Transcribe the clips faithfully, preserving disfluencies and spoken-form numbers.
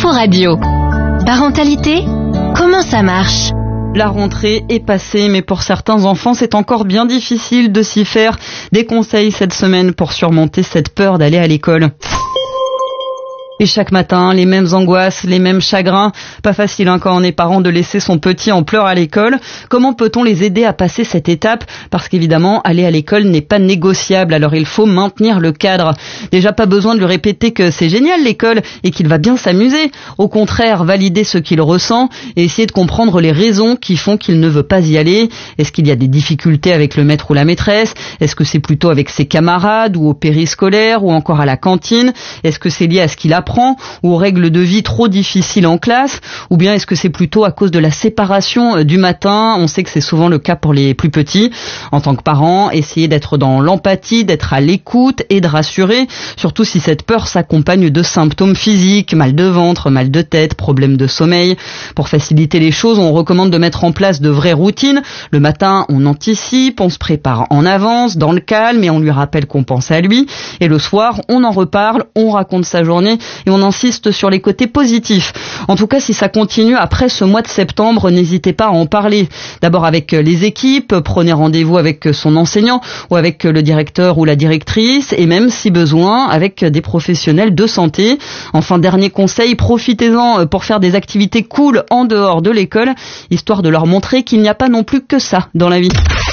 Info-Radio. Parentalité, comment ça marche ? La rentrée est passée, mais pour certains enfants, c'est encore bien difficile de s'y faire. Des conseils cette semaine pour surmonter cette peur d'aller à l'école. Et chaque matin, les mêmes angoisses, les mêmes chagrins. Pas facile hein, quand on est parent de laisser son petit en pleurs à l'école. Comment peut-on les aider à passer cette étape ? Parce qu'évidemment, aller à l'école n'est pas négociable, alors il faut maintenir le cadre. Déjà pas besoin de lui répéter que c'est génial l'école et qu'il va bien s'amuser. Au contraire, valider ce qu'il ressent et essayer de comprendre les raisons qui font qu'il ne veut pas y aller. Est-ce qu'il y a des difficultés avec le maître ou la maîtresse ? Est-ce que c'est plutôt avec ses camarades ou au périscolaire ou encore à la cantine ? Est-ce que c'est lié à ce qu'il a apprend ou aux règles de vie trop difficiles en classe, ou bien est-ce que c'est plutôt à cause de la séparation du matin ? On sait que c'est souvent le cas pour les plus petits. En tant que parent, essayer d'être dans l'empathie, d'être à l'écoute et de rassurer, surtout si cette peur s'accompagne de symptômes physiques, mal de ventre, mal de tête, problèmes de sommeil. Pour faciliter les choses, on recommande de mettre en place de vraies routines. Le matin, on anticipe, on se prépare en avance, dans le calme, et on lui rappelle qu'on pense à lui. Et le soir, on en reparle, on raconte sa journée, et on insiste sur les côtés positifs. En tout cas, si ça continue après ce mois de septembre, n'hésitez pas à en parler. D'abord avec les équipes, prenez rendez-vous avec son enseignant ou avec le directeur ou la directrice, et même, si besoin, avec des professionnels de santé. Enfin, dernier conseil, profitez-en pour faire des activités cool en dehors de l'école, histoire de leur montrer qu'il n'y a pas non plus que ça dans la vie.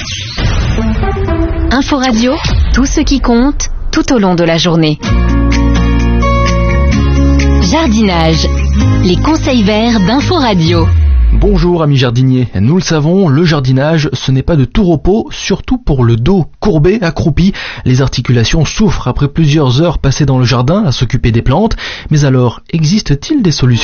Info-Radio, tout ce qui compte, tout au long de la journée. Jardinage, les conseils verts d'Info-Radio. Bonjour amis jardiniers, nous le savons, le jardinage ce n'est pas de tout repos, surtout pour le dos. Courbé, accroupi, les articulations souffrent après plusieurs heures passées dans le jardin à s'occuper des plantes. Mais alors, existe-t-il des solutions ?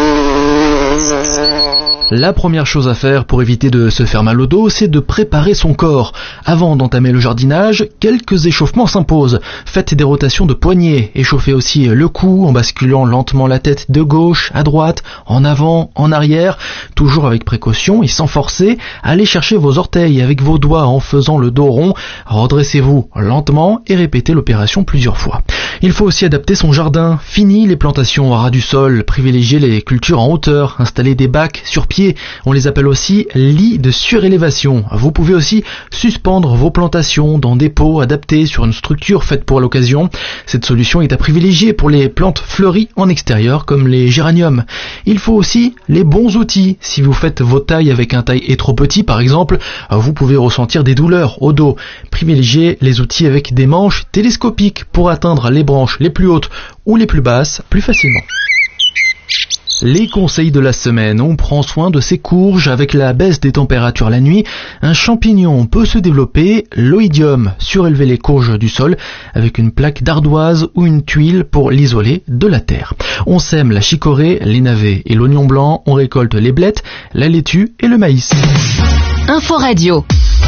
La première chose à faire pour éviter de se faire mal au dos, c'est de préparer son corps. Avant d'entamer le jardinage, quelques échauffements s'imposent. Faites des rotations de poignets, échauffez aussi le cou en basculant lentement la tête de gauche à droite, en avant, en arrière, toujours avec précaution et sans forcer. Allez chercher vos orteils avec vos doigts en faisant le dos rond. Redressez-vous lentement et répétez l'opération plusieurs fois. Il faut aussi adapter son jardin. Fini les plantations à ras du sol, privilégiez les cultures en hauteur, installez des bacs sur pied. On les appelle aussi lits de surélévation. Vous pouvez aussi suspendre vos plantations dans des pots adaptés sur une structure faite pour l'occasion. Cette solution est à privilégier pour les plantes fleuries en extérieur comme les géraniums. Il faut aussi les bons outils. Si vous faites vos tailles avec un taille trop petit par exemple, vous pouvez ressentir des douleurs au dos. Privilégiez les outils avec des manches télescopiques pour atteindre les branches les plus hautes ou les plus basses plus facilement. Les conseils de la semaine, on prend soin de ses courges avec la baisse des températures la nuit. Un champignon peut se développer, l'oïdium, surélever les courges du sol avec une plaque d'ardoise ou une tuile pour l'isoler de la terre. On sème la chicorée, les navets et l'oignon blanc, on récolte les blettes, la laitue et le maïs. Info-Radio.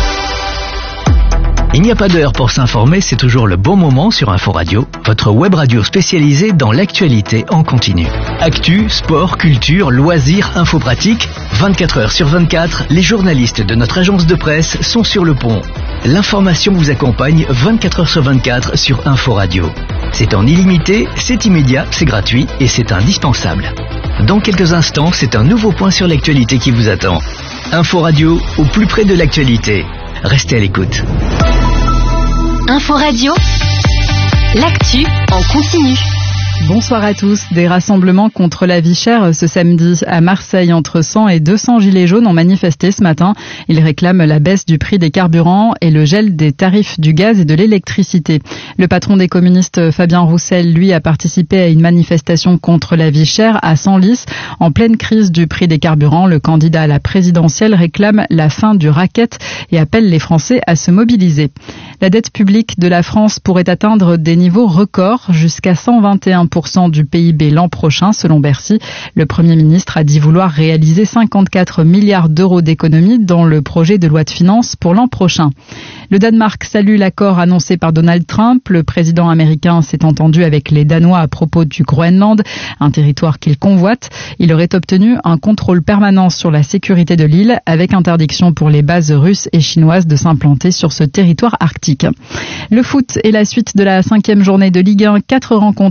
Il n'y a pas d'heure pour s'informer, c'est toujours le bon moment sur Info-Radio, votre web radio spécialisée dans l'actualité en continu. Actu, sport, culture, loisirs, info pratique, vingt-quatre heures sur vingt-quatre, les journalistes de notre agence de presse sont sur le pont. L'information vous accompagne vingt-quatre heures sur vingt-quatre sur Info-Radio. C'est en illimité, c'est immédiat, c'est gratuit et c'est indispensable. Dans quelques instants, c'est un nouveau point sur l'actualité qui vous attend. Info-Radio, au plus près de l'actualité. Restez à l'écoute. Info-Radio, l'actu en continu. Bonsoir à tous. Des rassemblements contre la vie chère ce samedi à Marseille. Entre cent et deux cents gilets jaunes ont manifesté ce matin. Ils réclament la baisse du prix des carburants et le gel des tarifs du gaz et de l'électricité. Le patron des communistes, Fabien Roussel, lui, a participé à une manifestation contre la vie chère à Senlis. En pleine crise du prix des carburants, le candidat à la présidentielle réclame la fin du racket et appelle les Français à se mobiliser. La dette publique de la France pourrait atteindre des niveaux records jusqu'à cent vingt et un pour cent du P I B l'an prochain, selon Bercy. Le Premier ministre a dit vouloir réaliser cinquante-quatre milliards d'euros d'économies dans le projet de loi de finances pour l'an prochain. Le Danemark salue l'accord annoncé par Donald Trump. Le président américain s'est entendu avec les Danois à propos du Groenland, un territoire qu'il convoite. Il aurait obtenu un contrôle permanent sur la sécurité de l'île, avec interdiction pour les bases russes et chinoises de s'implanter sur ce territoire arctique. Le foot est la suite de la cinquième journée de Ligue un. Quatre rencontres à suivre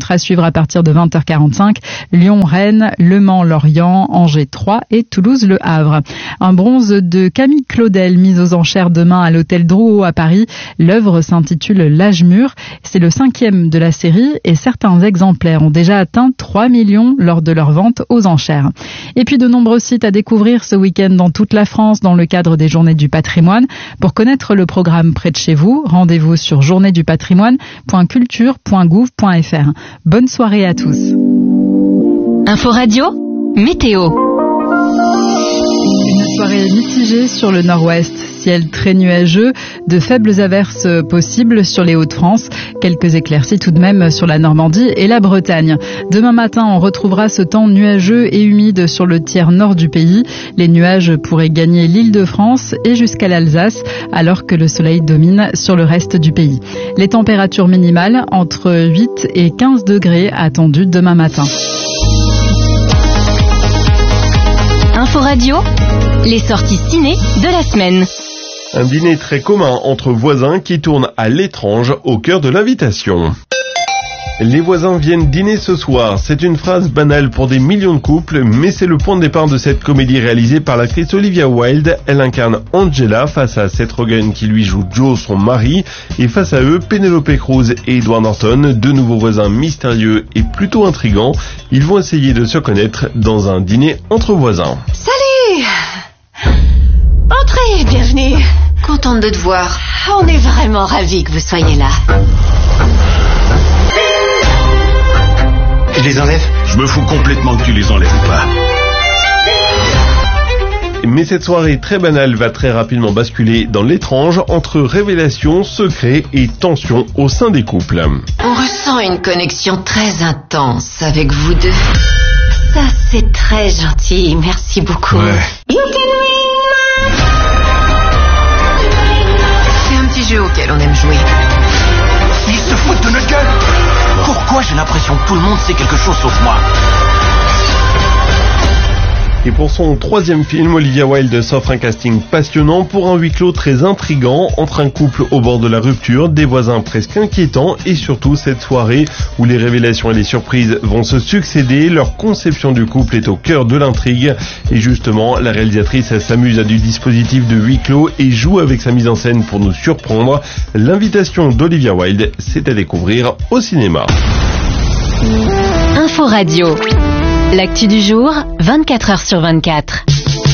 suivre à partir de vingt heures quarante-cinq. Lyon, Rennes, Le Mans, Lorient, Angers, Troyes et Toulouse, Le Havre. Un bronze de Camille Claudel mis aux enchères demain à l'hôtel Drouot à Paris. L'œuvre s'intitule L'âge mûr. C'est le cinquième de la série et certains exemplaires ont déjà atteint trois millions lors de leur vente aux enchères. Et puis de nombreux sites à découvrir ce week-end dans toute la France dans le cadre des Journées du patrimoine. Pour connaître le programme près de chez vous, rendez-vous sur journée du patrimoine point culture point gouv point f r. Bonne soirée à tous. Info Radio, météo. Une soirée mitigée sur le nord-ouest. Ciel très nuageux, de faibles averses possibles sur les Hauts-de-France, quelques éclaircies tout de même sur la Normandie et la Bretagne. Demain matin, on retrouvera ce temps nuageux et humide sur le tiers nord du pays. Les nuages pourraient gagner l'Île-de-France et jusqu'à l'Alsace, alors que le soleil domine sur le reste du pays. Les températures minimales entre huit et quinze degrés attendues demain matin. Info Radio, les sorties ciné de la semaine. Un dîner très commun entre voisins qui tourne à l'étrange au cœur de l'invitation. Les voisins viennent dîner ce soir. C'est une phrase banale pour des millions de couples, mais c'est le point de départ de cette comédie réalisée par l'actrice Olivia Wilde. Elle incarne Angela face à Seth Rogen qui lui joue Joe, son mari, et face à eux, Penelope Cruz et Edward Norton, deux nouveaux voisins mystérieux et plutôt intrigants. Ils vont essayer de se connaître dans un dîner entre voisins. Salut! Entrez, bienvenue. Contente de te voir. On est vraiment ravis que vous soyez là. Je les enlève? Je me fous complètement que tu les enlèves ou pas. Mais cette soirée très banale va très rapidement basculer dans l'étrange entre révélations, secrets et tensions au sein des couples. On ressent une connexion très intense avec vous deux. Ça, c'est très gentil. Merci beaucoup. Ouais. You can ring C'est un petit jeu auquel on aime jouer. Ils se foutent de notre gueule. Pourquoi j'ai l'impression que tout le monde sait quelque chose sauf moi? Et pour son troisième film, Olivia Wilde s'offre un casting passionnant pour un huis clos très intrigant entre un couple au bord de la rupture, des voisins presque inquiétants et surtout cette soirée où les révélations et les surprises vont se succéder. Leur conception du couple est au cœur de l'intrigue et justement la réalisatrice s'amuse à du dispositif de huis clos et joue avec sa mise en scène pour nous surprendre. L'invitation d'Olivia Wilde, c'est à découvrir au cinéma. Info Radio. L'actu du jour, vingt-quatre heures sur vingt-quatre.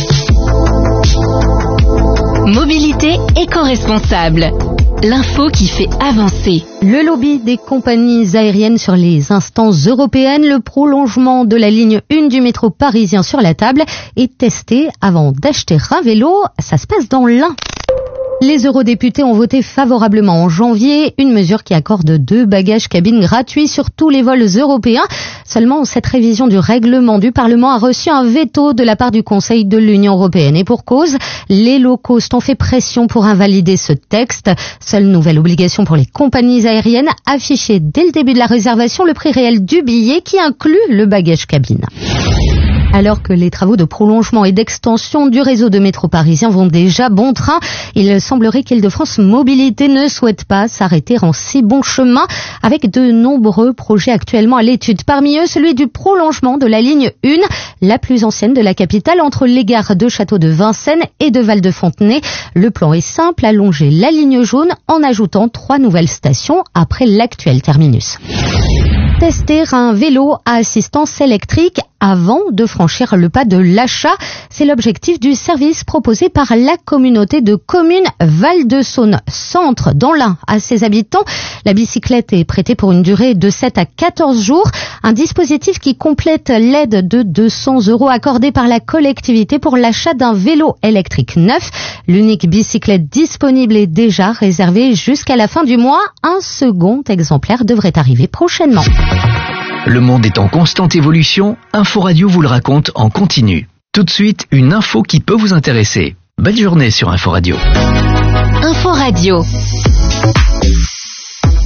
Mobilité éco-responsable. L'info qui fait avancer. Le lobby des compagnies aériennes sur les instances européennes, le prolongement de la ligne un du métro parisien sur la table est testé avant d'acheter un vélo. Ça se passe dans l'Ain. Les eurodéputés ont voté favorablement en janvier une mesure qui accorde deux bagages cabines gratuits sur tous les vols européens. Seulement, cette révision du règlement du Parlement a reçu un veto de la part du Conseil de l'Union européenne. Et pour cause, les low cost ont fait pression pour invalider ce texte. Seule nouvelle obligation pour les compagnies aériennes, afficher dès le début de la réservation le prix réel du billet qui inclut le bagage cabine. Alors que les travaux de prolongement et d'extension du réseau de métro parisien vont déjà bon train, il semblerait qu'Île-de-France Mobilité ne souhaite pas s'arrêter en si bon chemin avec de nombreux projets actuellement à l'étude. Parmi eux, celui du prolongement de la ligne un, la plus ancienne de la capitale, entre les gares de Château de Vincennes et de Val-de-Fontenay. Le plan est simple, allonger la ligne jaune en ajoutant trois nouvelles stations après l'actuel terminus. Tester un vélo à assistance électrique avant de franchir le pas de l'achat. C'est l'objectif du service proposé par la communauté de communes Val-de-Saône Centre dans l'Ain à ses habitants. La bicyclette est prêtée pour une durée de sept à quatorze jours. Un dispositif qui complète l'aide de deux cents euros accordée par la collectivité pour l'achat d'un vélo électrique neuf. L'unique bicyclette disponible est déjà réservée jusqu'à la fin du mois. Un second exemplaire devrait arriver prochainement. Le monde est en constante évolution, Info Radio vous le raconte en continu. Tout de suite, une info qui peut vous intéresser. Belle journée sur Info Radio. Info Radio.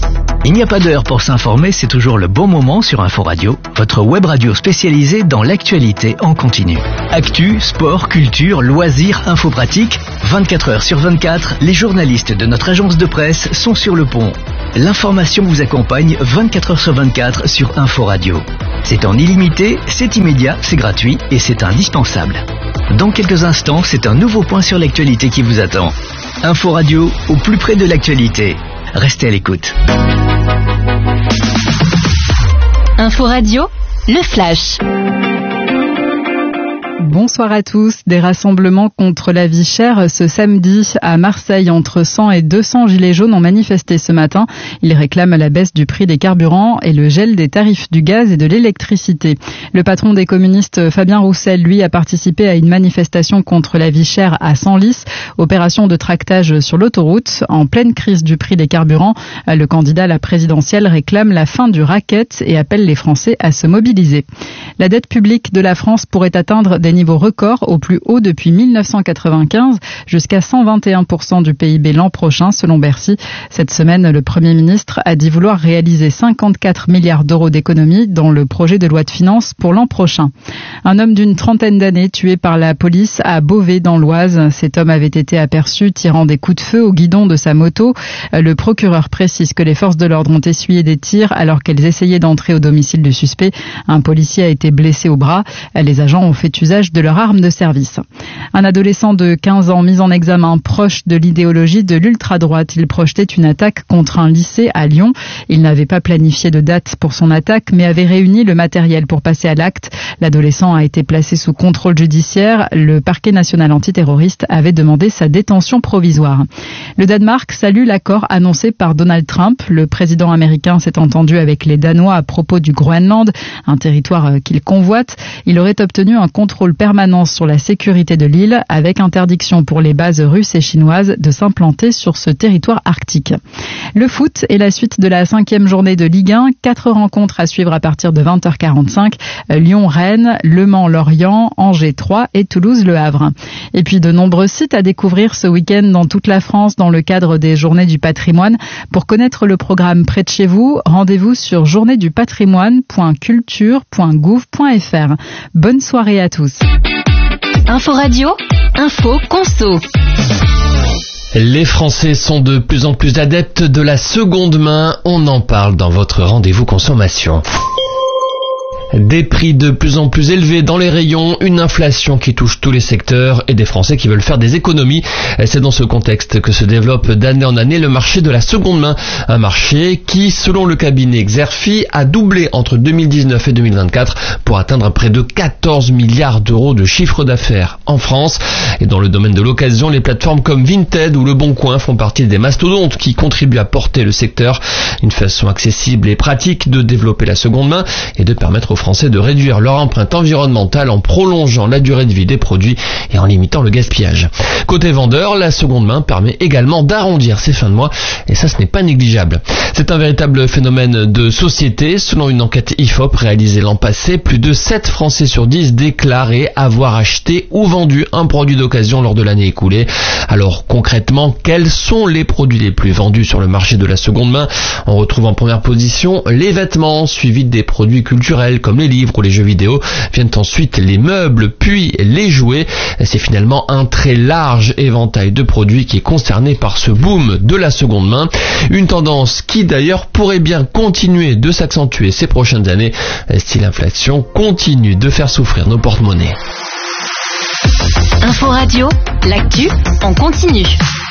Il n'y a pas d'heure pour s'informer, c'est toujours le bon moment sur Info Radio, votre web radio spécialisée dans l'actualité en continu. Actu, sport, culture, loisirs, info pratique, vingt-quatre heures sur vingt-quatre, les journalistes de notre agence de presse sont sur le pont. L'information vous accompagne vingt-quatre heures sur vingt-quatre sur Info Radio. C'est en illimité, c'est immédiat, c'est gratuit et c'est indispensable. Dans quelques instants, c'est un nouveau point sur l'actualité qui vous attend. Info Radio, au plus près de l'actualité. Restez à l'écoute. Info Radio, le flash. Bonsoir à tous. Des rassemblements contre la vie chère ce samedi à Marseille. Entre cent et deux cents gilets jaunes ont manifesté ce matin. Ils réclament la baisse du prix des carburants et le gel des tarifs du gaz et de l'électricité. Le patron des communistes, Fabien Roussel, lui, a participé à une manifestation contre la vie chère à Senlis, opération de tractage sur l'autoroute. En pleine crise du prix des carburants, le candidat à la présidentielle réclame la fin du racket et appelle les Français à se mobiliser. La dette publique de la France pourrait atteindre des niveaux records au plus haut depuis mille neuf cent quatre-vingt-quinze, jusqu'à cent vingt et un pour cent du P I B l'an prochain, selon Bercy. Cette semaine, le Premier ministre a dit vouloir réaliser cinquante-quatre milliards d'euros d'économies dans le projet de loi de finances pour l'an prochain. Un homme d'une trentaine d'années tué par la police à Beauvais dans l'Oise. Cet homme avait été aperçu tirant des coups de feu au guidon de sa moto. Le procureur précise que les forces de l'ordre ont essuyé des tirs alors qu'elles essayaient d'entrer au domicile du suspect. Un policier a été blessé au bras. Les agents ont fait usage de leur arme de service. Un adolescent de quinze ans mis en examen proche de l'idéologie de l'ultra-droite. Il projetait une attaque contre un lycée à Lyon. Il n'avait pas planifié de date pour son attaque, mais avait réuni le matériel pour passer à l'acte. L'adolescent a été placé sous contrôle judiciaire. Le parquet national antiterroriste avait demandé sa détention provisoire. Le Danemark salue l'accord annoncé par Donald Trump. Le président américain s'est entendu avec les Danois à propos du Groenland, un territoire qu'il convoite. Il aurait obtenu un contrôle permanent sur la sécurité de l'île, avec interdiction pour les bases russes et chinoises de s'implanter sur ce territoire arctique. Le foot est la suite de la cinquième journée de Ligue un. Quatre rencontres à suivre à partir de vingt heures quarante-cinq. Lyon-Rennes, Le Mans-Lorient, Angers-Troyes et Toulouse-Le Havre. Et puis de nombreux sites à découvrir ce week-end dans toute la France dans le cadre des Journées du patrimoine. Pour connaître le programme près de chez vous, rendez-vous sur journée du patrimoine point culture point gouv point f r. Bonne soirée à tous. Info Radio, info conso. Les Français sont de plus en plus adeptes de la seconde main. On en parle dans votre rendez-vous consommation. Des prix de plus en plus élevés dans les rayons, une inflation qui touche tous les secteurs et des Français qui veulent faire des économies. C'est dans ce contexte que se développe d'année en année le marché de la seconde main. Un marché qui, selon le cabinet Xerfi, a doublé entre deux mille dix-neuf et deux mille vingt-quatre pour atteindre près de quatorze milliards d'euros de chiffre d'affaires en France. Et dans le domaine de l'occasion, les plateformes comme Vinted ou Le Bon Coin font partie des mastodontes qui contribuent à porter le secteur. Une façon accessible et pratique de développer la seconde main et de permettre aux Français de réduire leur empreinte environnementale en prolongeant la durée de vie des produits et en limitant le gaspillage. Côté vendeur, la seconde main permet également d'arrondir ses fins de mois et ça, ce n'est pas négligeable. C'est un véritable phénomène de société. Selon une enquête I F O P réalisée l'an passé, plus de sept Français sur dix déclaraient avoir acheté ou vendu un produit d'occasion lors de l'année écoulée. Alors concrètement, quels sont les produits les plus vendus sur le marché de la seconde main? On retrouve en première position les vêtements, suivis des produits culturels comme les livres ou les jeux vidéo. Viennent ensuite les meubles, puis les jouets. C'est finalement un très large éventail de produits qui est concerné par ce boom de la seconde main. Une tendance qui d'ailleurs pourrait bien continuer de s'accentuer ces prochaines années si l'inflation continue de faire souffrir nos porte-monnaies. Info Radio, l'actu en continu.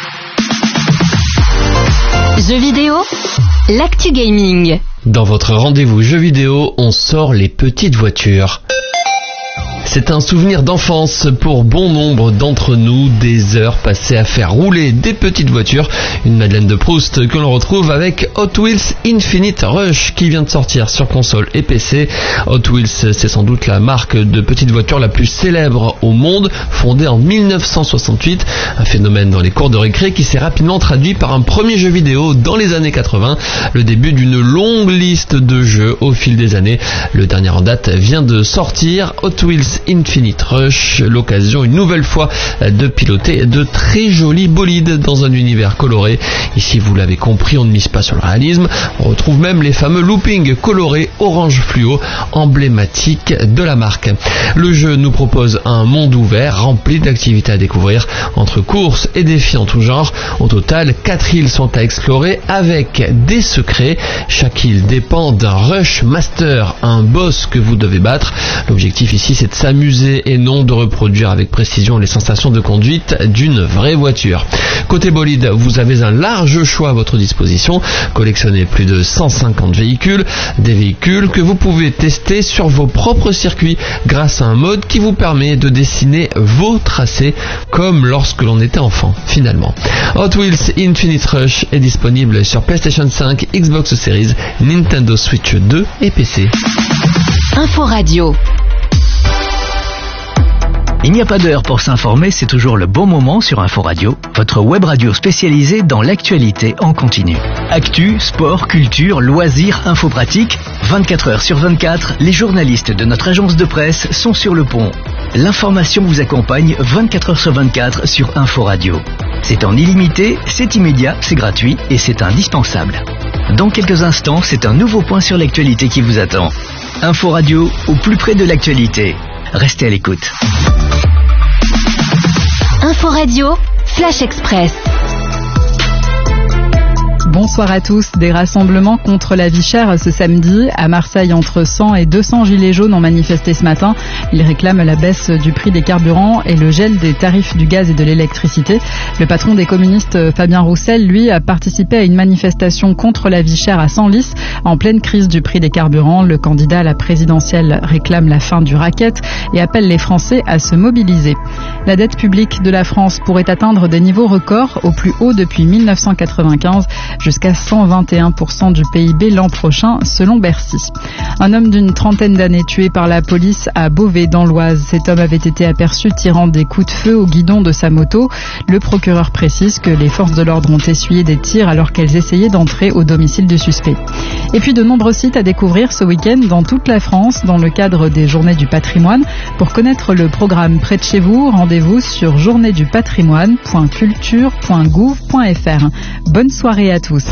Jeux vidéo, l'actu gaming. Dans votre rendez-vous jeux vidéo, on sort les petites voitures. C'est un souvenir d'enfance pour bon nombre d'entre nous, des heures passées à faire rouler des petites voitures. Une Madeleine de Proust que l'on retrouve avec Hot Wheels Infinite Rush qui vient de sortir sur console et P C. Hot Wheels, c'est sans doute la marque de petites voitures la plus célèbre au monde, fondée en mille neuf cent soixante-huit. Un phénomène dans les cours de récré qui s'est rapidement traduit par un premier jeu vidéo dans les années quatre-vingts. Le début d'une longue liste de jeux au fil des années. Le dernier en date vient de sortir, Hot Wheels Infinite Rush, l'occasion une nouvelle fois de piloter de très jolis bolides dans un univers coloré. Ici, vous l'avez compris, on ne mise pas sur le réalisme, on retrouve même les fameux loopings colorés orange fluo, emblématiques de la marque. Le jeu nous propose un monde ouvert rempli d'activités à découvrir, entre courses et défis en tout genre. Au total, quatre îles sont à explorer avec des secrets. Chaque île dépend d'un rush master, un boss que vous devez battre. L'objectif ici, c'est de s'amuser et non de reproduire avec précision les sensations de conduite d'une vraie voiture. Côté bolide, vous avez un large choix à votre disposition. Collectionnez plus de cent cinquante véhicules, des véhicules que vous pouvez tester sur vos propres circuits grâce à un mode qui vous permet de dessiner vos tracés comme lorsque l'on était enfant finalement. Hot Wheels Infinite Rush est disponible sur PlayStation cinq, Xbox Series, Nintendo Switch deux et P C. Info Radio. Il n'y a pas d'heure pour s'informer, c'est toujours le bon moment sur Info Radio, votre web radio spécialisée dans l'actualité en continu. Actu, sport, culture, loisirs, info pratique, vingt-quatre heures sur vingt-quatre, les journalistes de notre agence de presse sont sur le pont. L'information vous accompagne vingt-quatre heures sur vingt-quatre sur Info Radio. C'est en illimité, c'est immédiat, c'est gratuit et c'est indispensable. Dans quelques instants, c'est un nouveau point sur l'actualité qui vous attend. Info Radio, au plus près de l'actualité. Restez à l'écoute. Info Radio, Flash Express. Bonsoir à tous. Des rassemblements contre la vie chère ce samedi. À Marseille, entre cent et deux cents gilets jaunes ont manifesté ce matin. Ils réclament la baisse du prix des carburants et le gel des tarifs du gaz et de l'électricité. Le patron des communistes, Fabien Roussel, lui, a participé à une manifestation contre la vie chère à Senlis, en pleine crise du prix des carburants. Le candidat à la présidentielle réclame la fin du racket et appelle les Français à se mobiliser. La dette publique de la France pourrait atteindre des niveaux records au plus haut depuis mille neuf cent quatre-vingt-quinze, jusqu'à cent vingt et un pour cent du P I B l'an prochain, selon Bercy. Un homme d'une trentaine d'années tué par la police à Beauvais dans l'Oise. Cet homme avait été aperçu tirant des coups de feu au guidon de sa moto. Le procureur précise que les forces de l'ordre ont essuyé des tirs alors qu'elles essayaient d'entrer au domicile du suspect. Et puis de nombreux sites à découvrir ce week-end dans toute la France dans le cadre des Journées du patrimoine. Pour connaître le programme près de chez vous, rendez-vous sur journée du patrimoine point culture point gouv point f r. Bonne soirée à tous.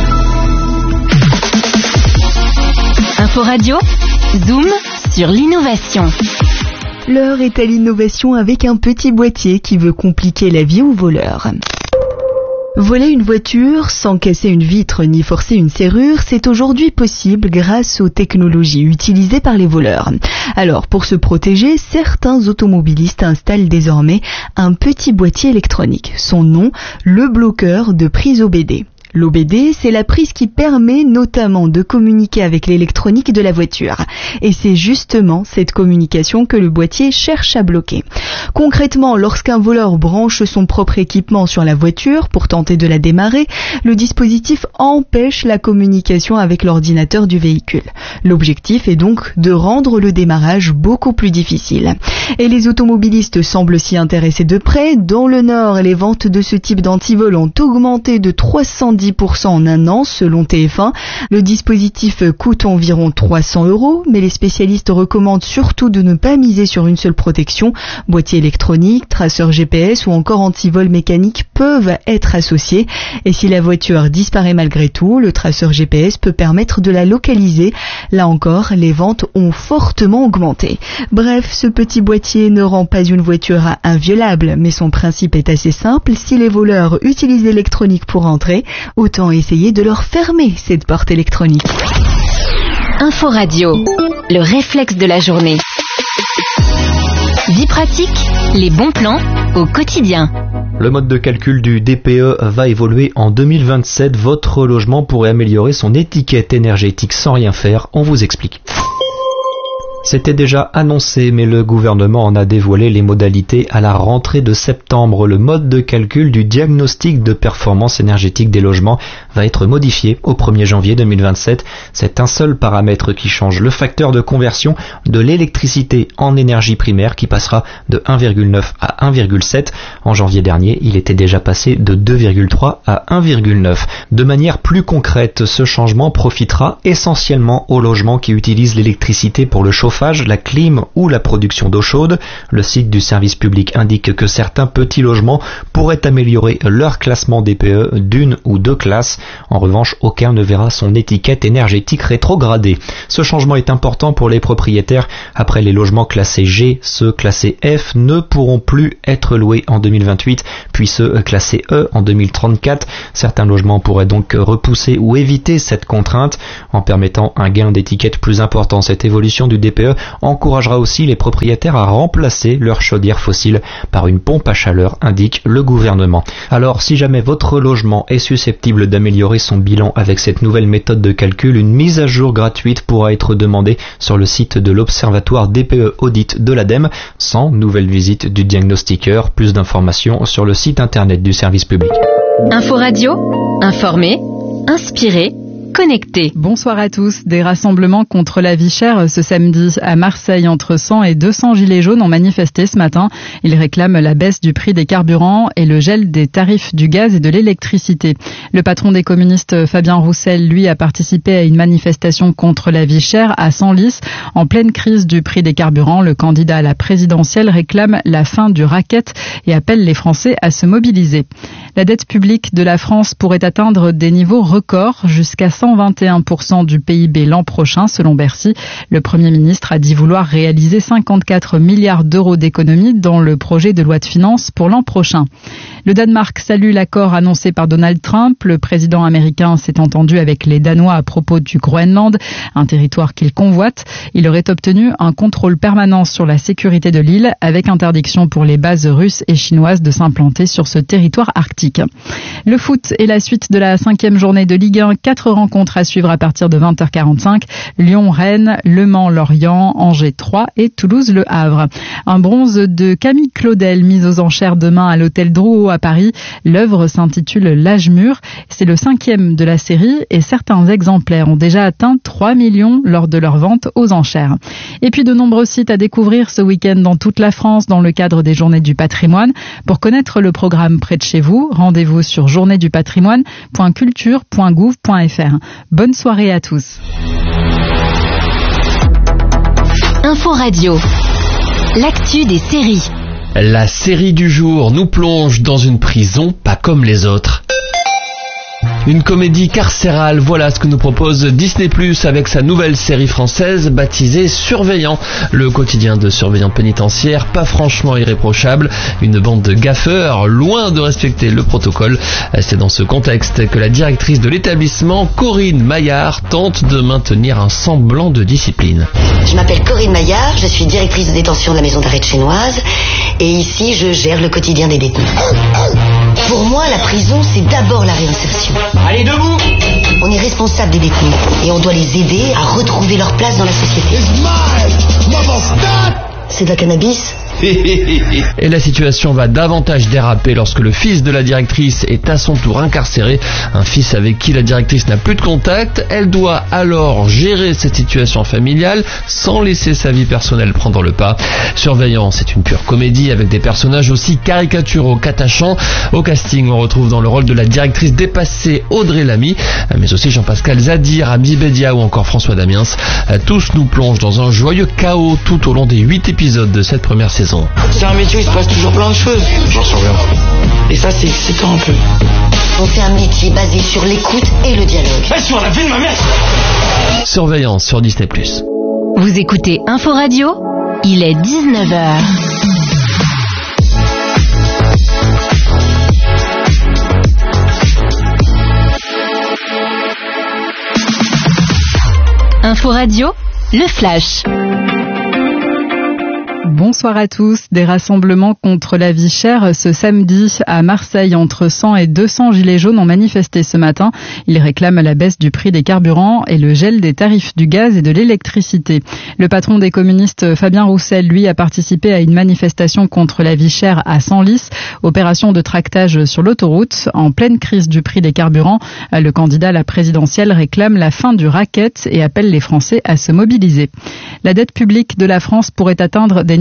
Info Radio, Zoom sur l'innovation. L'heure est à l'innovation avec un petit boîtier qui veut compliquer la vie aux voleurs. Voler une voiture sans casser une vitre ni forcer une serrure, c'est aujourd'hui possible grâce aux technologies utilisées par les voleurs. Alors, pour se protéger, certains automobilistes installent désormais un petit boîtier électronique. Son nom, le bloqueur de prise O B D. L'O B D, c'est la prise qui permet notamment de communiquer avec l'électronique de la voiture. Et c'est justement cette communication que le boîtier cherche à bloquer. Concrètement, lorsqu'un voleur branche son propre équipement sur la voiture pour tenter de la démarrer, le dispositif empêche la communication avec l'ordinateur du véhicule. L'objectif est donc de rendre le démarrage beaucoup plus difficile. Et les automobilistes semblent s'y intéresser de près. Dans le Nord, les ventes de ce type d'antivol ont augmenté de trois cent dix pour cent en un an selon T F un. Le dispositif coûte environ trois cents euros, mais les spécialistes recommandent surtout de ne pas miser sur une seule protection. Boîtier électronique, traceur G P S ou encore antivol mécanique peuvent être associés. Et si la voiture disparaît malgré tout, le traceur G P S peut permettre de la localiser. Là encore, les ventes ont fortement augmenté. Bref, ce petit boîtier ne rend pas une voiture inviolable, mais son principe est assez simple. Si les voleurs utilisent l'électronique pour entrer, autant essayer de leur fermer cette porte électronique. Info Radio, le réflexe de la journée. Vie pratique, les bons plans au quotidien. Le mode de calcul du D P E va évoluer en deux mille vingt-sept. Votre logement pourrait améliorer son étiquette énergétique sans rien faire. On vous explique. C'était déjà annoncé, mais le gouvernement en a dévoilé les modalités à la rentrée de septembre. Le mode de calcul du diagnostic de performance énergétique des logements va être modifié au premier janvier deux mille vingt-sept. C'est un seul paramètre qui change, le facteur de conversion de l'électricité en énergie primaire qui passera de un virgule neuf à un virgule sept. En janvier dernier, il était déjà passé de deux virgule trois à un virgule neuf. De manière plus concrète, ce changement profitera essentiellement aux logements qui utilisent l'électricité pour le chauffage chauffage, la clim ou la production d'eau chaude. Le site du service public indique que certains petits logements pourraient améliorer leur classement D P E d'une ou deux classes. En revanche, aucun ne verra son étiquette énergétique rétrogradée. Ce changement est important pour les propriétaires. Après les logements classés G, ceux classés F ne pourront plus être loués en deux mille vingt-huit, puis ceux classés E en deux mille trente-quatre. Certains logements pourraient donc repousser ou éviter cette contrainte en permettant un gain d'étiquette plus important. Cette évolution du D P E encouragera aussi les propriétaires à remplacer leur chaudière fossile par une pompe à chaleur, indique le gouvernement. Alors, si jamais votre logement est susceptible d'améliorer son bilan avec cette nouvelle méthode de calcul, une mise à jour gratuite pourra être demandée sur le site de l'Observatoire D P E Audit de l'ADEME, sans nouvelle visite du diagnostiqueur. Plus d'informations sur le site internet du service public. Info Radio, informer, inspirer, connecté. Bonsoir à tous. Des rassemblements contre la vie chère ce samedi à Marseille. Entre cent et deux cents gilets jaunes ont manifesté ce matin. Ils réclament la baisse du prix des carburants et le gel des tarifs du gaz et de l'électricité. Le patron des communistes, Fabien Roussel, lui, a participé à une manifestation contre la vie chère à Senlis. En pleine crise du prix des carburants, le candidat à la présidentielle réclame la fin du racket et appelle les Français à se mobiliser. La dette publique de la France pourrait atteindre des niveaux records, jusqu'à cent vingt et un pour cent du P I B l'an prochain, selon Bercy. Le Premier ministre a dit vouloir réaliser cinquante-quatre milliards d'euros d'économies dans le projet de loi de finances pour l'an prochain. Le Danemark salue l'accord annoncé par Donald Trump. Le président américain s'est entendu avec les Danois à propos du Groenland, un territoire qu'il convoite. Il aurait obtenu un contrôle permanent sur la sécurité de l'île, avec interdiction pour les bases russes et chinoises de s'implanter sur ce territoire arctique. Le foot est la suite de la cinquième journée de Ligue un. Quatre rencontres à suivre à partir de vingt heures quarante-cinq. Lyon-Rennes, Le Mans-Lorient, Angers-Troyes et Toulouse-Le Havre. Un bronze de Camille Claudel mis aux enchères demain à l'hôtel Drouot à Paris. L'œuvre s'intitule L'âge mûr. C'est le cinquième de la série et certains exemplaires ont déjà atteint trois millions lors de leur vente aux enchères. Et puis de nombreux sites à découvrir ce week-end dans toute la France dans le cadre des Journées du patrimoine. Pour connaître le programme près de chez vous, rendez-vous sur journée du patrimoine point culture point gouv point f r. Bonne soirée à tous. Info Radio, l'actu des séries. La série du jour nous plonge dans une prison pas comme les autres. Une comédie carcérale, voilà ce que nous propose Disney plus, avec sa nouvelle série française baptisée Surveillant. Le quotidien de surveillants pénitentiaires, pas franchement irréprochable, une bande de gaffeurs, loin de respecter le protocole. C'est dans ce contexte que la directrice de l'établissement, Corinne Maillard, tente de maintenir un semblant de discipline. Je m'appelle Corinne Maillard, je suis directrice de détention de la maison d'arrêt de Chênoise, et ici je gère le quotidien des détenus. Pour moi, la prison, c'est d'abord la réinsertion. Allez, debout! On est responsable des détenus et on doit les aider à retrouver leur place dans la société. C'est de la cannabis? Et la situation va davantage déraper lorsque le fils de la directrice est à son tour incarcéré. Un fils avec qui la directrice n'a plus de contact. Elle doit alors gérer cette situation familiale sans laisser sa vie personnelle prendre le pas. Surveillant, c'est une pure comédie avec des personnages aussi caricaturaux qu'attachants. Au casting, on retrouve dans le rôle de la directrice dépassée Audrey Lamy, mais aussi Jean-Pascal Zadir, Ami Bédia ou encore François Damiens. Tous nous plongent dans un joyeux chaos tout au long des huit épisodes de cette première saison. C'est un métier où il se passe toujours plein de choses. J'en sais rien. Et ça, c'est excitant un peu. On fait un métier basé sur l'écoute et le dialogue. Eh, sur la vie de ma mère! Surveillance sur Disney plus. Vous écoutez Info Radio, il est dix-neuf heures. Info Radio, le flash. Bonsoir à tous. Des rassemblements contre la vie chère ce samedi à Marseille. Entre cent et deux cents gilets jaunes ont manifesté ce matin. Ils réclament la baisse du prix des carburants et le gel des tarifs du gaz et de l'électricité. Le patron des communistes, Fabien Roussel, lui, a participé à une manifestation contre la vie chère à Senlis, opération de tractage sur l'autoroute. En pleine crise du prix des carburants, le candidat à la présidentielle réclame la fin du racket et appelle les Français à se mobiliser. La dette publique de la France pourrait atteindre des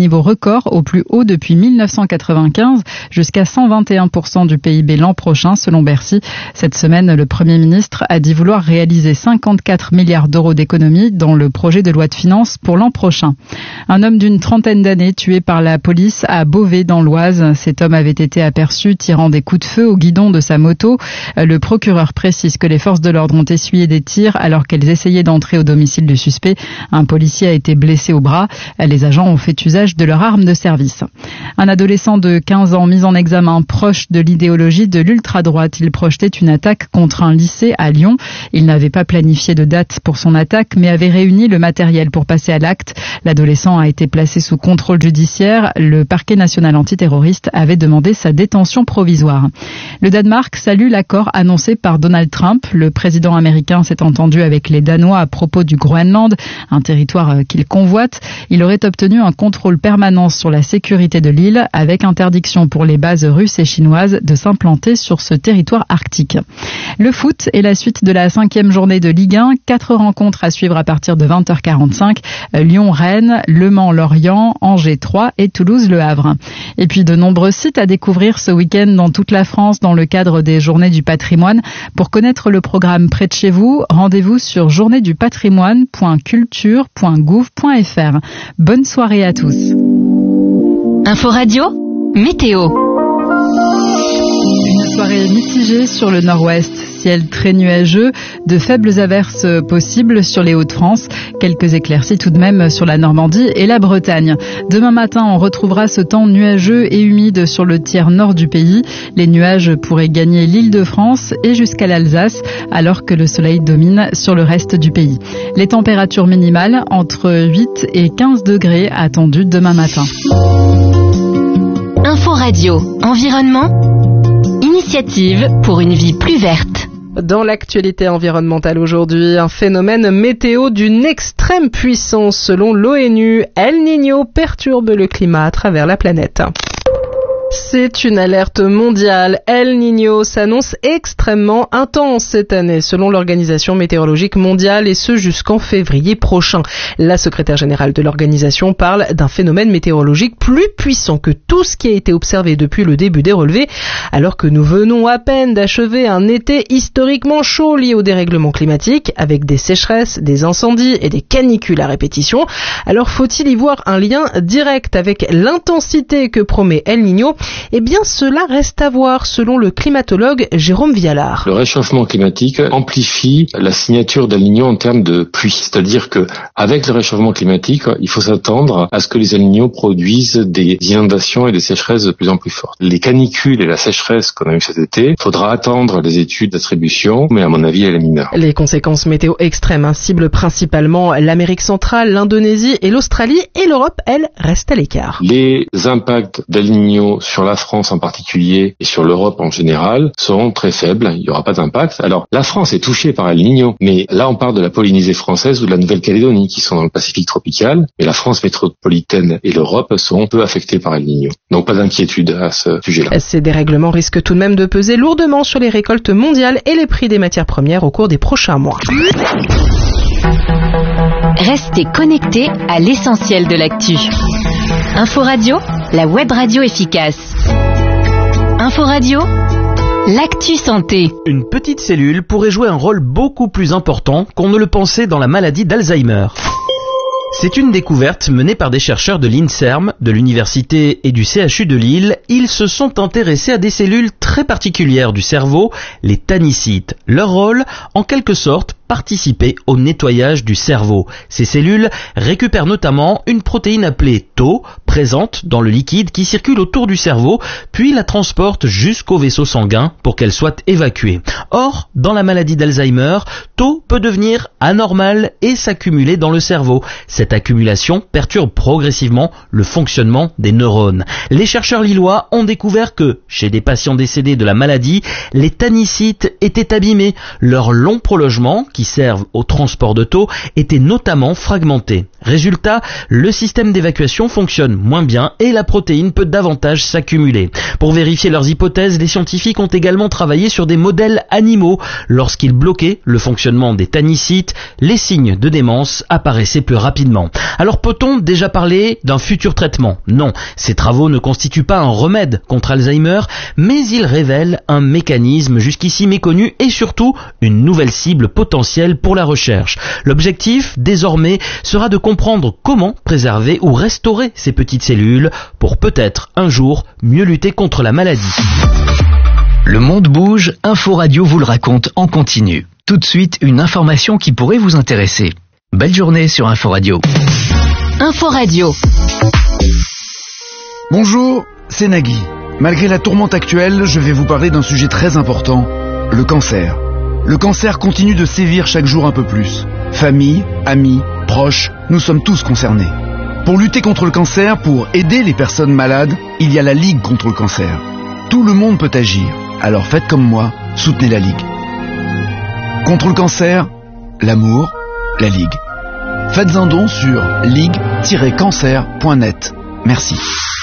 niveau record au plus haut depuis mille neuf cent quatre-vingt-quinze, jusqu'à cent vingt et un pour cent du P I B l'an prochain selon Bercy. Cette semaine, le Premier ministre a dit vouloir réaliser cinquante-quatre milliards d'euros d'économies dans le projet de loi de finances pour l'an prochain. Un homme d'une trentaine d'années tué par la police à Beauvais dans l'Oise. Cet homme avait été aperçu tirant des coups de feu au guidon de sa moto. Le procureur précise que les forces de l'ordre ont essuyé des tirs alors qu'elles essayaient d'entrer au domicile du suspect. Un policier a été blessé au bras. Les agents ont fait usage de leur arme de service. Un adolescent de quinze ans mis en examen proche de l'idéologie de l'ultra-droite. Il projetait une attaque contre un lycée à Lyon. Il n'avait pas planifié de date pour son attaque, mais avait réuni le matériel pour passer à l'acte. L'adolescent a été placé sous contrôle judiciaire. Le parquet national antiterroriste avait demandé sa détention provisoire. Le Danemark salue l'accord annoncé par Donald Trump. Le président américain s'est entendu avec les Danois à propos du Groenland, un territoire qu'il convoite. Il aurait obtenu un contrôle permanent sur la sécurité de l'île, avec interdiction pour les bases russes et chinoises de s'implanter sur ce territoire arctique. Le foot est la suite de la cinquième journée de Ligue un. Quatre rencontres à suivre à partir de vingt heures quarante-cinq. Lyon-Rennes, Le Mans-Lorient, Angers-Troyes et Toulouse-Le Havre. Et puis de nombreux sites à découvrir ce week-end dans toute la France dans le cadre des Journées du patrimoine. Pour connaître le programme près de chez vous, rendez-vous sur journée du patrimoine point culture point gouv point f r. Bonne soirée à tous. Info Radio, météo. Une soirée mitigée sur le nord-ouest. Ciel très nuageux, de faibles averses possibles sur les Hauts-de-France, quelques éclaircies tout de même sur la Normandie et la Bretagne. Demain matin, on retrouvera ce temps nuageux et humide sur le tiers nord du pays. Les nuages pourraient gagner l'Île-de-France et jusqu'à l'Alsace, alors que le soleil domine sur le reste du pays. Les températures minimales entre huit et quinze degrés attendues demain matin. Info Radio, environnement, initiative pour une vie plus verte. Dans l'actualité environnementale aujourd'hui, un phénomène météo d'une extrême puissance selon l'ONU. El Niño perturbe le climat à travers la planète. C'est une alerte mondiale. El Niño s'annonce extrêmement intense cette année, selon l'Organisation météorologique mondiale, et ce jusqu'en février prochain. La secrétaire générale de l'organisation parle d'un phénomène météorologique plus puissant que tout ce qui a été observé depuis le début des relevés, alors que nous venons à peine d'achever un été historiquement chaud lié au dérèglement climatique, avec des sécheresses, des incendies et des canicules à répétition. Alors faut-il y voir un lien direct avec l'intensité que promet El Niño ? Eh bien, cela reste à voir, selon le climatologue Jérôme Vialard. Le réchauffement climatique amplifie la signature d'El Niño en termes de pluie. C'est-à-dire que, avec le réchauffement climatique, il faut s'attendre à ce que les El Niño produisent des inondations et des sécheresses de plus en plus fortes. Les canicules et la sécheresse qu'on a eu cet été, il faudra attendre les études d'attribution, mais à mon avis, elle est mineure. Les conséquences météo extrêmes hein, ciblent principalement l'Amérique centrale, l'Indonésie et l'Australie, et l'Europe, elle, reste à l'écart. Les impacts d'El Niño sur la France en particulier et sur l'Europe en général seront très faibles, il n'y aura pas d'impact. Alors la France est touchée par El Niño, mais là on parle de la Polynésie française ou de la Nouvelle-Calédonie qui sont dans le Pacifique tropical, et la France métropolitaine et l'Europe seront peu affectées par El Niño. Donc pas d'inquiétude à ce sujet-là. Ces dérèglements risquent tout de même de peser lourdement sur les récoltes mondiales et les prix des matières premières au cours des prochains mois. Restez connectés à l'essentiel de l'actu. Info Radio, la web radio efficace. Info Radio, l'actu santé. Une petite cellule pourrait jouer un rôle beaucoup plus important qu'on ne le pensait dans la maladie d'Alzheimer. C'est une découverte menée par des chercheurs de l'INSERM, de l'université et du C H U de Lille. Ils se sont intéressés à des cellules très particulières du cerveau, les tannicytes. Leur rôle, en quelque sorte, participer au nettoyage du cerveau. Ces cellules récupèrent notamment une protéine appelée tau, présente dans le liquide qui circule autour du cerveau, puis la transporte jusqu'au vaisseau sanguin pour qu'elle soit évacuée. Or, dans la maladie d'Alzheimer, tau peut devenir anormal et s'accumuler dans le cerveau. Cette accumulation perturbe progressivement le fonctionnement des neurones. Les chercheurs lillois ont découvert que, chez des patients décédés de la maladie, les tannicytes étaient abîmés. Leurs longs prolongements, qui servent au transport de tau, étaient notamment fragmentés. Résultat, le système d'évacuation fonctionne moins bien et la protéine peut davantage s'accumuler. Pour vérifier leurs hypothèses, les scientifiques ont également travaillé sur des modèles animaux. Lorsqu'ils bloquaient le fonctionnement des tannicytes, les signes de démence apparaissaient plus rapidement. Alors peut-on déjà parler d'un futur traitement ? Non, ces travaux ne constituent pas un remède contre Alzheimer, mais ils révèlent un mécanisme jusqu'ici méconnu et surtout une nouvelle cible potentielle pour la recherche. L'objectif, désormais, sera de comprendre comment préserver ou restaurer ces petites cellules pour peut-être un jour mieux lutter contre la maladie. Le monde bouge, Info Radio vous le raconte en continu. Tout de suite, une information qui pourrait vous intéresser. Belle journée sur Info Radio. Info Radio. Bonjour, c'est Nagui. Malgré la tourmente actuelle, je vais vous parler d'un sujet très important, le cancer. Le cancer continue de sévir chaque jour un peu plus. Famille, amis, proches, nous sommes tous concernés. Pour lutter contre le cancer, pour aider les personnes malades, il y a la Ligue contre le cancer. Tout le monde peut agir, alors faites comme moi, soutenez la Ligue. Contre le cancer, l'amour, la Ligue. Faites un don sur ligue tiret cancer point net. Merci.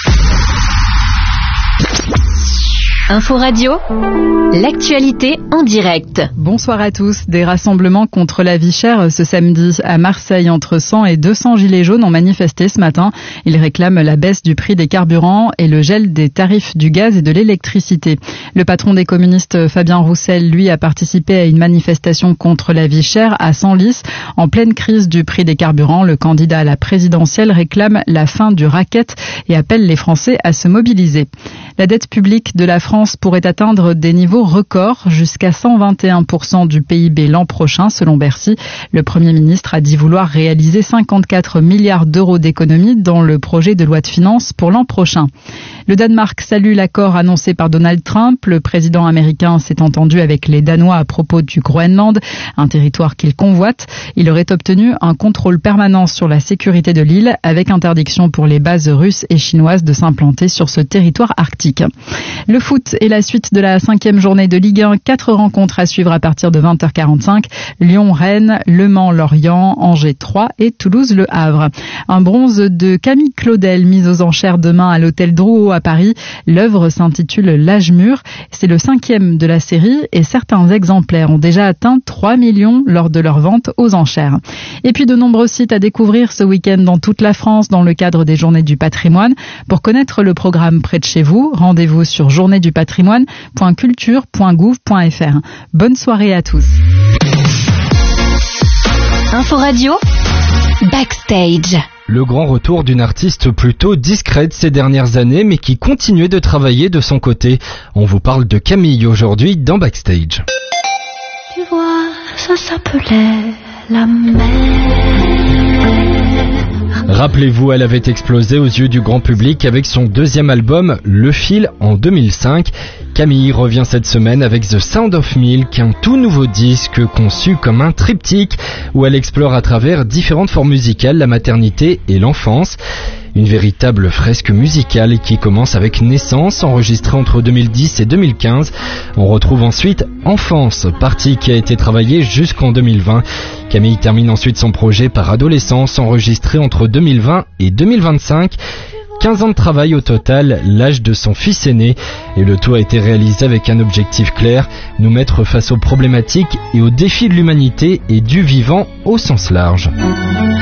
Info Radio, l'actualité en direct. Bonsoir à tous. Des rassemblements contre la vie chère ce samedi à Marseille. Entre cent et deux cents gilets jaunes ont manifesté ce matin. Ils réclament la baisse du prix des carburants et le gel des tarifs du gaz et de l'électricité. Le patron des communistes, Fabien Roussel, lui, a participé à une manifestation contre la vie chère à Senlis. En pleine crise du prix des carburants, le candidat à la présidentielle réclame la fin du racket et appelle les Français à se mobiliser. La dette publique de la France pourrait atteindre des niveaux records jusqu'à cent vingt et un pour cent du P I B l'an prochain, selon Bercy. Le Premier ministre a dit vouloir réaliser cinquante-quatre milliards d'euros d'économies dans le projet de loi de finances pour l'an prochain. Le Danemark salue l'accord annoncé par Donald Trump. Le président américain s'est entendu avec les Danois à propos du Groenland, un territoire qu'il convoite. Il aurait obtenu un contrôle permanent sur la sécurité de l'île, avec interdiction pour les bases russes et chinoises de s'implanter sur ce territoire arctique. Le foot est la suite de la cinquième journée de Ligue un. Quatre rencontres à suivre à partir de vingt heures quarante-cinq. Lyon-Rennes, Le Mans-Lorient, Angers trois et Toulouse-Le Havre. Un bronze de Camille Claudel mis aux enchères demain à l'hôtel Drouot à Paris. L'œuvre s'intitule L'âge mûr. C'est le cinquième de la série et certains exemplaires ont déjà atteint trois millions lors de leur vente aux enchères. Et puis de nombreux sites à découvrir ce week-end dans toute la France dans le cadre des Journées du patrimoine. Pour connaître le programme près de chez vous, rendez-vous sur journée du patrimoine point culture point gouv point fr. Bonne soirée à tous. Info Radio, Backstage. Le grand retour d'une artiste plutôt discrète ces dernières années, mais qui continuait de travailler de son côté. On vous parle de Camille aujourd'hui dans Backstage. Tu vois, ça s'appelait la mer. Rappelez-vous, elle avait explosé aux yeux du grand public avec son deuxième album, Le Fil, en deux mille cinq. Camille revient cette semaine avec The Sound of Milk, un tout nouveau disque conçu comme un triptyque où elle explore à travers différentes formes musicales la maternité et l'enfance. Une véritable fresque musicale qui commence avec Naissance, enregistrée entre deux mille dix et deux mille quinze. On retrouve ensuite Enfance, partie qui a été travaillée jusqu'en deux mille vingt. Camille termine ensuite son projet par Adolescence, enregistré entre deux mille vingt et deux mille vingt-cinq. quinze ans de travail au total, l'âge de son fils aîné, et le tout a été réalisé avec un objectif clair, nous mettre face aux problématiques et aux défis de l'humanité et du vivant au sens large.